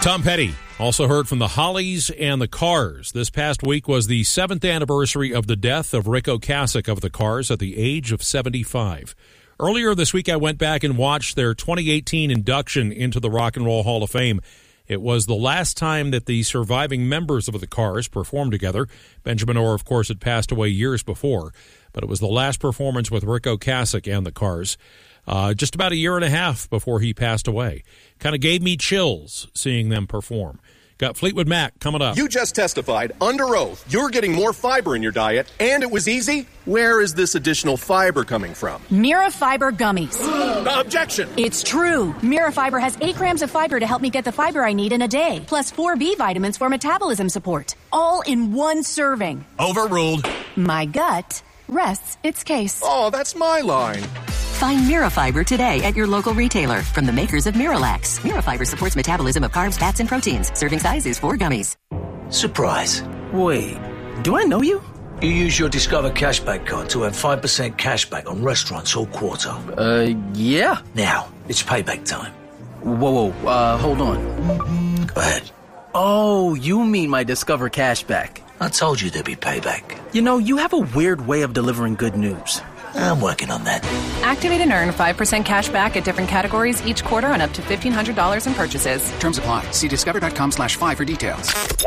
Tom Petty also heard from the Hollies and the Cars. This past week was the 7th anniversary of the death of Ric Ocasek of the Cars at the age of 75. Earlier this week, I went back and watched their 2018 induction into the Rock and Roll Hall of Fame. It was the last time that the surviving members of the Cars performed together. Benjamin Orr, of course, had passed away years before, but it was the last performance with Ric Ocasek and the Cars. Just about a year and a half before he passed away. Kind of gave me chills seeing them perform. Got Fleetwood Mac coming up. You just testified under oath you're getting more fiber in your diet, and it was easy. Where is this additional fiber coming from? Mirafiber gummies. Objection! It's true. Mirafiber has 8 grams of fiber to help me get the fiber I need in a day, plus 4 B vitamins for metabolism support. All in one serving. Overruled. My gut rests its case. Oh, that's my line. Find Mirafiber today at your local retailer from the makers of Miralax. Mirafiber supports metabolism of carbs, fats, and proteins. Serving size is 4 gummies. Surprise. Wait, do I know you? You use your Discover Cashback card to earn 5% cashback on restaurants all quarter. Yeah. Now, it's payback time. Whoa, hold on. Go ahead. Oh, you mean my Discover Cashback. I told you there'd be payback. You know, you have a weird way of delivering good news. I'm working on that. Activate and earn 5% cash back at different categories each quarter on up to $1,500 in purchases. Terms apply. See discover.com/5 for details.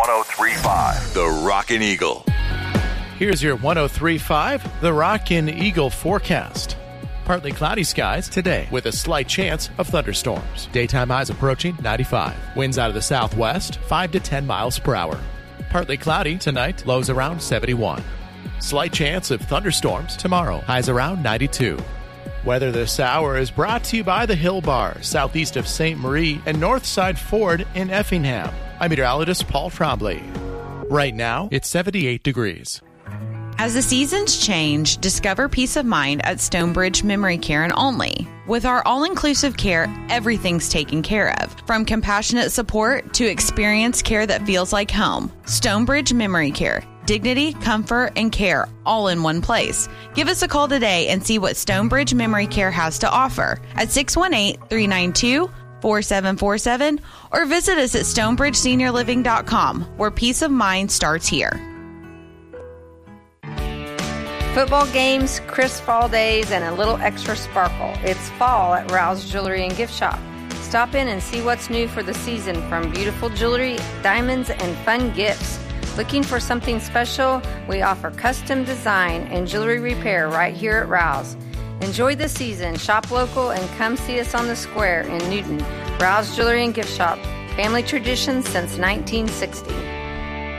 103.5 The Rockin' Eagle. Here's your 103.5 The Rockin' Eagle forecast. Partly cloudy skies today with a slight chance of thunderstorms. Daytime highs approaching 95. Winds out of the southwest 5 to 10 miles per hour. Partly cloudy tonight, lows around 71. Slight chance of thunderstorms tomorrow, highs around 92. Weather this hour is brought to you by the Hill Bar, southeast of St. Marie and Northside Ford in Effingham. I'm meteorologist Paul Trombley. Right now, it's 78 degrees. As the seasons change, discover peace of mind at Stonebridge Memory Care and Only. With our all-inclusive care, everything's taken care of. From compassionate support to experienced care that feels like home. Stonebridge Memory Care. Dignity, comfort, and care all in one place. Give us a call today and see what Stonebridge Memory Care has to offer at 618-392-4747 or visit us at stonebridgeseniorliving.com, where peace of mind starts here. Football games, crisp fall days, and a little extra sparkle. It's fall at Rouse Jewelry and Gift Shop. Stop in and see what's new for the season, from beautiful jewelry, diamonds, and fun gifts. Looking for something special? We offer custom design and jewelry repair right here at Rouse. Enjoy the season, shop local, and come see us on the square in Newton. Rouse Jewelry and Gift Shop, family tradition since 1960.